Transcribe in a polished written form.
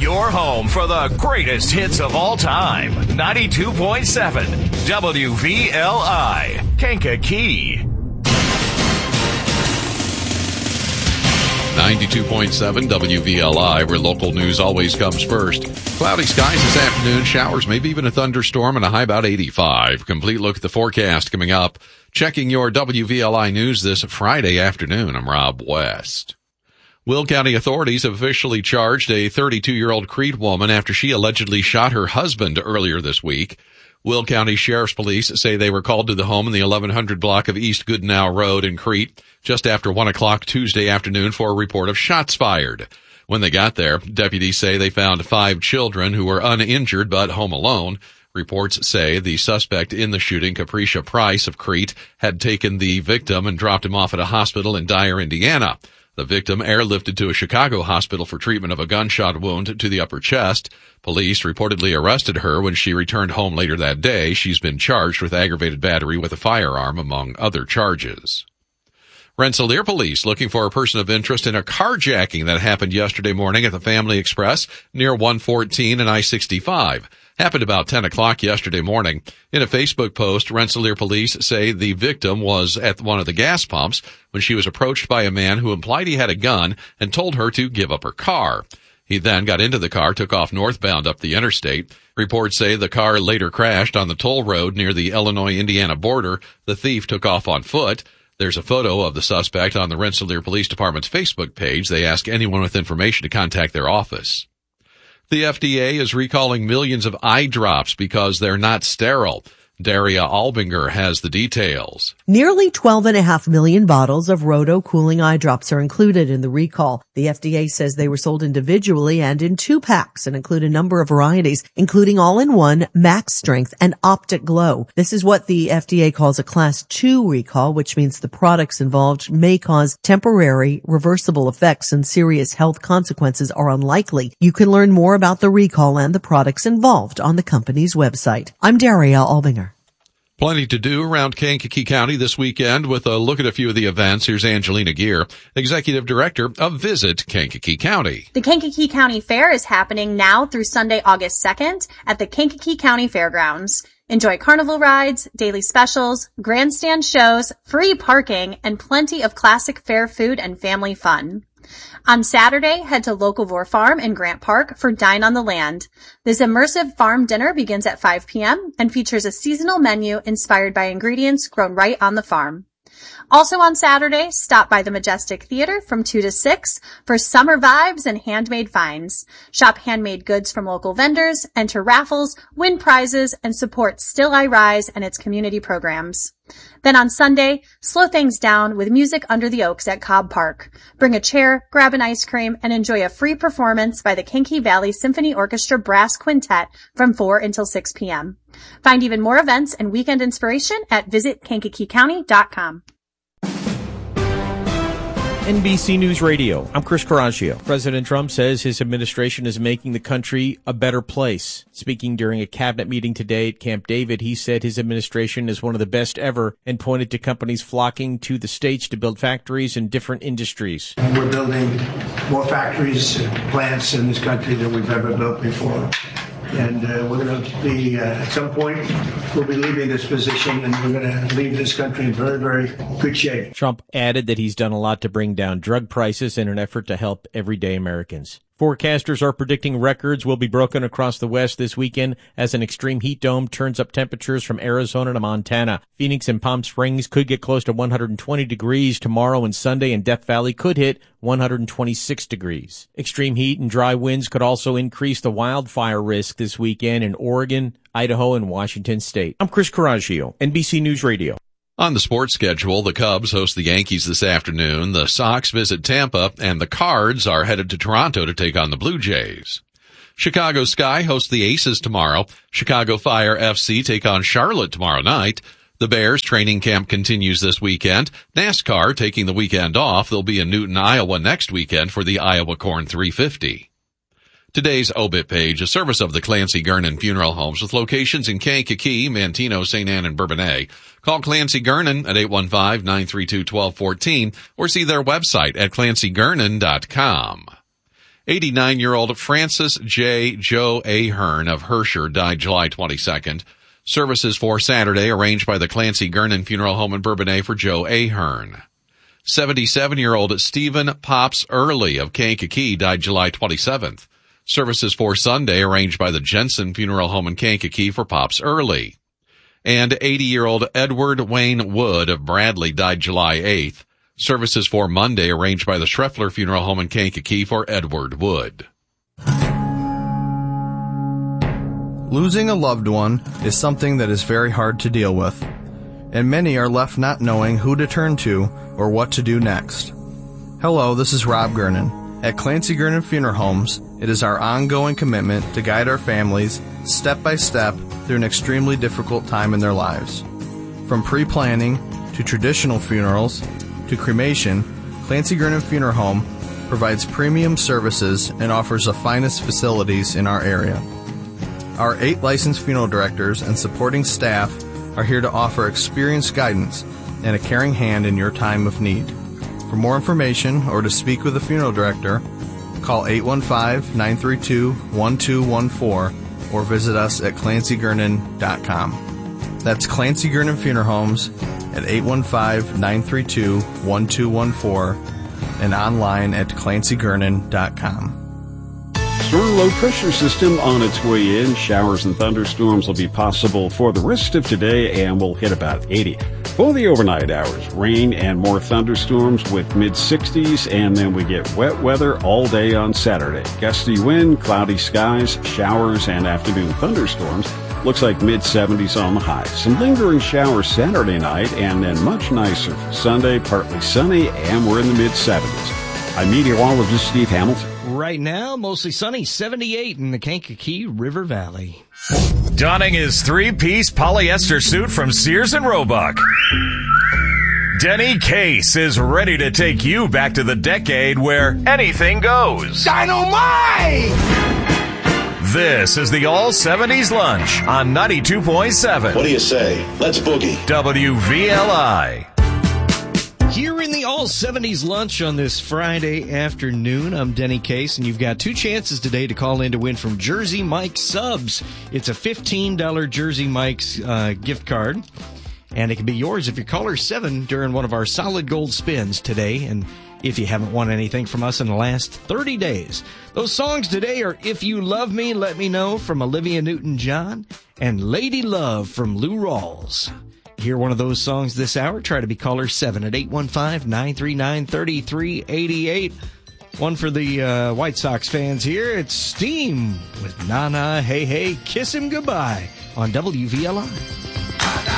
Your home for the greatest hits of all time. 92.7 WVLI, Kankakee. 92.7 WVLI, where local news always comes first. Cloudy skies this afternoon, showers, maybe even a thunderstorm, and a high about 85. Complete look at the forecast coming up. Checking your WVLI news this Friday afternoon, I'm Rob West. Will County authorities have officially charged a 32-year-old Crete woman after she allegedly shot her husband earlier this week. Will County Sheriff's Police say they were called to the home in the 1100 block of East Goodenow Road in Crete just after 1 o'clock Tuesday afternoon for a report of shots fired. When they got there, deputies say they found 5 children who were uninjured but home alone. Reports say the suspect in the shooting, Capricia Price of Crete, had taken the victim and dropped him off at a hospital in Dyer, Indiana. The victim airlifted to a Chicago hospital for treatment of a gunshot wound to the upper chest. Police reportedly arrested her when she returned home later that day. She's been charged with aggravated battery with a firearm, among other charges. Rensselaer police looking for a person of interest in a carjacking that happened yesterday morning at the Family Express near 114 and I-65. Happened about 10 o'clock yesterday morning. In a Facebook post, Rensselaer police say the victim was at one of the gas pumps when she was approached by a man who implied he had a gun and told her to give up her car. He then got into the car, took off northbound up the interstate. Reports say the car later crashed on the toll road near the Illinois-Indiana border. The thief took off on foot. There's a photo of the suspect on the Rensselaer Police Department's Facebook page. They ask anyone with information to contact their office. The FDA is recalling millions of eye drops because they're not sterile. Daria Albinger has the details. Nearly 12.5 million bottles of Roto cooling eye drops are included in the recall. The FDA says they were sold individually and in 2 packs and include a number of varieties, including all-in-one, max strength, and optic glow. This is what the FDA calls a Class 2 recall, which means the products involved may cause temporary, reversible effects and serious health consequences are unlikely. You can learn more about the recall and the products involved on the company's website. I'm Daria Albinger. Plenty to do around Kankakee County this weekend with a look at a few of the events. Here's Angelina Gear, Executive Director of Visit Kankakee County. The Kankakee County Fair is happening now through Sunday, August 2nd at the Kankakee County Fairgrounds. Enjoy carnival rides, daily specials, grandstand shows, free parking, and plenty of classic fair food and family fun. On Saturday, head to Locavore Farm in Grant Park for Dine on the Land. This immersive farm dinner begins at 5 p.m. and features a seasonal menu inspired by ingredients grown right on the farm. Also on Saturday, stop by the Majestic Theater from 2 to 6 for summer vibes and handmade finds. Shop handmade goods from local vendors, enter raffles, win prizes, and support Still I Rise and its community programs. Then on Sunday, slow things down with music under the oaks at Cobb Park. Bring a chair, grab an ice cream, and enjoy a free performance by the Kankakee Valley Symphony Orchestra Brass Quintet from 4 until 6 p.m. Find even more events and weekend inspiration at visitkankakeecounty.com. NBC News Radio. I'm Chris Coraggio. President Trump says his administration is making the country a better place. Speaking during a cabinet meeting today at Camp David, he said his administration is one of the best ever and pointed to companies flocking to the states to build factories in different industries. We're building more factories and plants in this country than we've ever built before. And we're going to be, at some point, we'll be leaving this position and we're going to leave this country in very, very good shape. Trump added that he's done a lot to bring down drug prices in an effort to help everyday Americans. Forecasters are predicting records will be broken across the West this weekend as an extreme heat dome turns up temperatures from Arizona to Montana. Phoenix and Palm Springs could get close to 120 degrees tomorrow and Sunday, and Death Valley could hit 126 degrees. Extreme heat and dry winds could also increase the wildfire risk this weekend in Oregon, Idaho, and Washington State. I'm Chris Coraggio, NBC News Radio. On the sports schedule, the Cubs host the Yankees this afternoon, the Sox visit Tampa, and the Cards are headed to Toronto to take on the Blue Jays. Chicago Sky hosts the Aces tomorrow. Chicago Fire FC take on Charlotte tomorrow night. The Bears training camp continues this weekend. NASCAR taking the weekend off. They'll be in Newton, Iowa next weekend for the Iowa Corn 350. Today's obit page, a service of the Clancy Gernon Funeral Homes with locations in Kankakee, Manteno, St. Anne, and Bourbonnais. Call Clancy Gernon at 815-932-1214 or see their website at clancygernon.com. 89-year-old Francis J. Joe Ahern of Herscher died July 22nd. Services for Saturday arranged by the Clancy Gernon Funeral Home in Bourbonnais for Joe Ahern. 77-year-old Stephen Pops Early of Kankakee died July 27th. Services for Sunday arranged by the Jensen Funeral Home in Kankakee for Pops Early. And 80-year-old Edward Wayne Wood of Bradley died July 8th. Services for Monday arranged by the Schreffler Funeral Home in Kankakee for Edward Wood. Losing a loved one is something that is very hard to deal with, and many are left not knowing who to turn to or what to do next. Hello, this is Rob Gernon. At Clancy Gernon Funeral Homes, it is our ongoing commitment to guide our families step by step through an extremely difficult time in their lives. From pre-planning to traditional funerals to cremation, Clancy Gernon Funeral Home provides premium services and offers the finest facilities in our area. Our 8 licensed funeral directors and supporting staff are here to offer experienced guidance and a caring hand in your time of need. For more information or to speak with a funeral director, call 815-932-1214 or visit us at clancygernon.com. That's Clancy Gernon Funeral Homes at 815-932-1214 and online at clancygernon.com. Strong low pressure system on its way in. Showers and thunderstorms will be possible for the rest of today and will hit about 80. For the overnight hours, rain and more thunderstorms with mid-60s, and then we get wet weather all day on Saturday. Gusty wind, cloudy skies, showers, and afternoon thunderstorms. Looks like mid-70s on the high. Some lingering showers Saturday night, and then much nicer for Sunday, partly sunny, and we're in the mid-70s. I'm meteorologist Steve Hamilton. Right now, mostly sunny, 78 in the Kankakee River Valley. Donning his 3-piece polyester suit from Sears and Roebuck. Denny Case is ready to take you back to the decade where anything goes. Dynamite! This is the All 70s Lunch on 92.7. What do you say? Let's boogie. WVLI. Here in the All 70s Lunch on this Friday afternoon, I'm Denny Case, and you've got 2 chances today to call in to win from Jersey Mike's Subs. It's a $15 Jersey Mike's gift card, and it can be yours if you caller 7 during one of our solid gold spins today, and if you haven't won anything from us in the last 30 days. Those songs today are If You Love Me, Let Me Know from Olivia Newton-John and Lady Love from Lou Rawls. Hear one of those songs this hour, try to be caller 7 at 815-939-3388. One for the White Sox fans here. It's Steam with Na Na Hey Hey Kiss Him Goodbye on WVLI.